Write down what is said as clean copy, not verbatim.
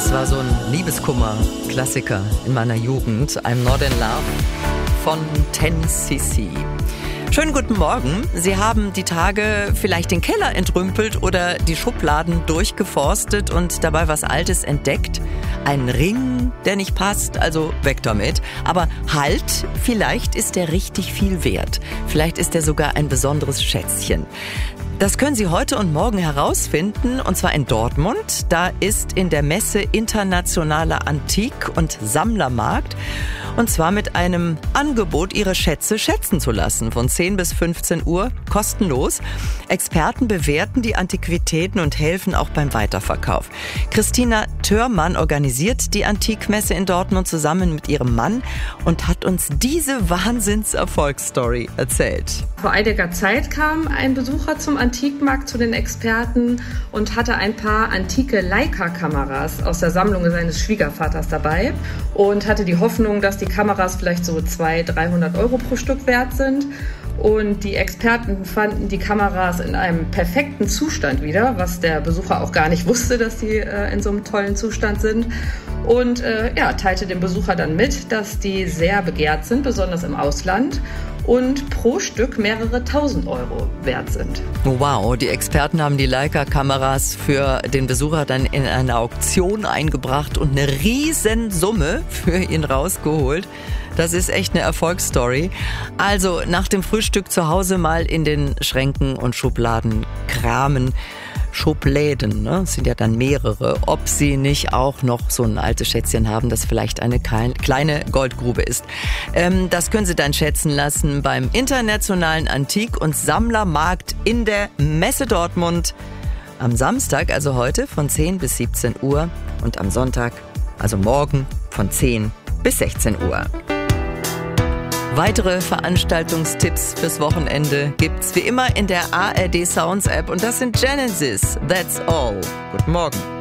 Das war so ein Liebeskummer-Klassiker in meiner Jugend. I'm Not in Love von 10cc. Schönen guten Morgen. Sie haben die Tage vielleicht den Keller entrümpelt oder die Schubladen durchgeforstet und dabei was Altes entdeckt. Ein Ring, der nicht passt, also weg damit. Aber halt, vielleicht ist der richtig viel wert. Vielleicht ist der sogar ein besonderes Schätzchen. Das können Sie heute und morgen herausfinden, und zwar in Dortmund. Da ist in der Messe Internationaler Antik- und Sammlermarkt, und zwar mit einem Angebot, Ihre Schätze schätzen zu lassen, von 10 bis 15 Uhr, kostenlos. Experten bewerten die Antiquitäten und helfen auch beim Weiterverkauf. Christina Thörmann organisiert die Antikmesse in Dortmund zusammen mit ihrem Mann und hat uns diese Wahnsinns-Erfolgsstory erzählt. Vor einiger Zeit kam ein Besucher zum Antikmarkt zu den Experten und hatte ein paar antike Leica-Kameras aus der Sammlung seines Schwiegervaters dabei und hatte die Hoffnung, dass die Kameras vielleicht so 200-300 Euro pro Stück wert sind. Und die Experten fanden die Kameras in einem perfekten Zustand wieder, was der Besucher auch gar nicht wusste, dass sie in so einem tollen Zustand sind. Und teilte dem Besucher dann mit, dass die sehr begehrt sind, besonders im Ausland, und pro Stück mehrere tausend Euro wert sind. Wow, die Experten haben die Leica-Kameras für den Besucher dann in eine Auktion eingebracht und eine Riesensumme für ihn rausgeholt. Das ist echt eine Erfolgsstory. Also nach dem Frühstück zu Hause mal in den Schränken und Schubladen kramen. Schubläden, ne? Es sind ja dann mehrere, ob sie nicht auch noch so ein altes Schätzchen haben, das vielleicht eine kleine Goldgrube ist. Das können Sie dann schätzen lassen beim Internationalen Antik- und Sammlermarkt in der Messe Dortmund. Am Samstag, also heute, von 10 bis 17 Uhr und am Sonntag, also morgen, von 10 bis 16 Uhr. Weitere Veranstaltungstipps fürs Wochenende gibt's wie immer in der ARD Sounds App, und das sind Genesis. That's all. Guten Morgen.